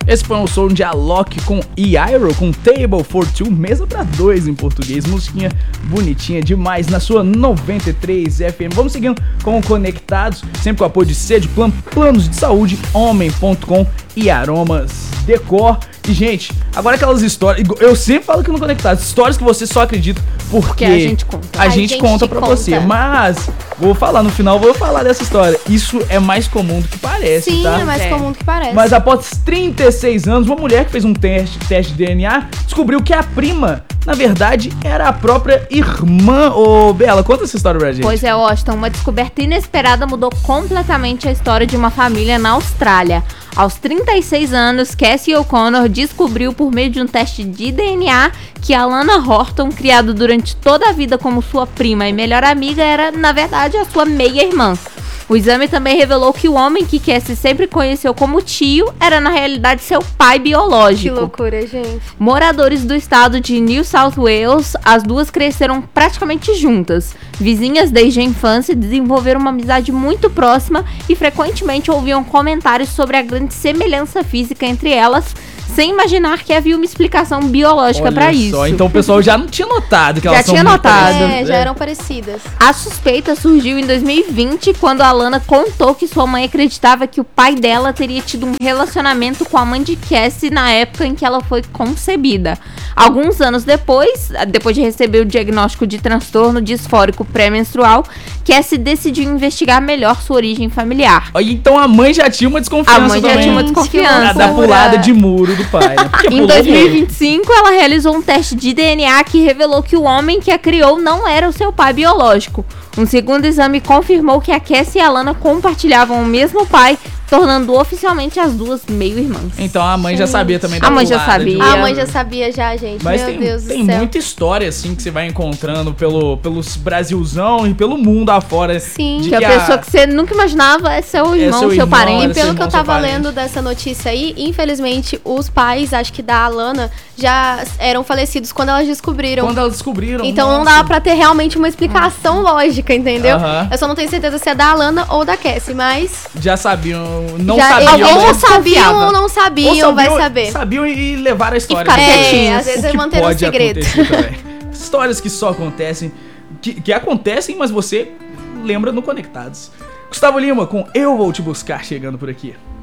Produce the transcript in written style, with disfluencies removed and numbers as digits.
Esse foi um som de Alok com Eiro, com Table for Two, mesa pra dois em português. Musiquinha bonitinha demais na sua 93 FM. Vamos seguindo com o Conectados, sempre com o apoio de Sede, Planos de Saúde, Homem.com e Aromas Decor. E, gente, agora aquelas histórias... Eu sempre falo que no Conectados, histórias que você só acredita porque a gente conta. A gente conta pra você. Mas, vou falar no final, vou falar dessa história. Isso é mais comum do que parece, Sim, tá? é mais comum do que parece. Mas após 36 anos, uma mulher que fez um teste de DNA descobriu que a prima, na verdade, era a própria irmã. Ô, Bela, conta essa história pra gente. Pois é, Washington, uma descoberta inesperada mudou completamente a história de uma família na Austrália. Aos 36 anos, Cassie O'Connor descobriu por meio de um teste de DNA que a Lana Horton, criada durante toda a vida como sua prima e melhor amiga, era, na verdade, a sua meia-irmã. O exame também revelou que o homem que Cassie sempre conheceu como tio era, na realidade, seu pai biológico. Que loucura, gente. Moradores do estado de New South Wales, as duas cresceram praticamente juntas. Vizinhas desde a infância, desenvolveram uma amizade muito próxima e frequentemente ouviam comentários sobre a grande semelhança física entre elas, sem imaginar que havia uma explicação biológica para isso. Então o pessoal já não tinha notado que elas são muito parecidas. Já eram parecidas. A suspeita surgiu em 2020, quando a Lana contou que sua mãe acreditava que o pai dela teria tido um relacionamento com a mãe de Cassie na época em que ela foi concebida. Alguns anos depois de receber o diagnóstico de transtorno disfórico pré-menstrual, Cassie decidiu investigar melhor sua origem familiar. Então a mãe já tinha uma desconfiança. A mãe já tinha uma desconfiança. Da pulada de muro do pai, né? Em 2025, ela realizou um teste de DNA que revelou que o homem que a criou não era o seu pai biológico. Um segundo exame confirmou que a Cassie e a Lana compartilhavam o mesmo pai, tornando oficialmente as duas meio-irmãs. Então a mãe já sabia também da A mãe já sabia. A mãe já sabia já, gente. Mas Meu Deus do céu. tem muita história, assim, que você vai encontrando pelo Brasilzão e pelo mundo afora. Sim. Que a pessoa que você nunca imaginava é seu irmão, seu parente. E pelo que eu tava lendo dessa notícia aí, infelizmente, os pais, acho que da Alana, já eram falecidos quando elas descobriram. Então não dava pra ter realmente uma explicação lógica, entendeu? Eu só não tenho certeza se é da Alana ou da Cassie, mas... Já sabiam, Alguns já sabiam ou não sabiam, vai saber. Sabiam e levaram a história. Às vezes manteram o segredo. Histórias que só acontecem, que acontecem, mas você lembra no Conectados. Gustavo Lima com Eu Vou Te Buscar chegando por aqui.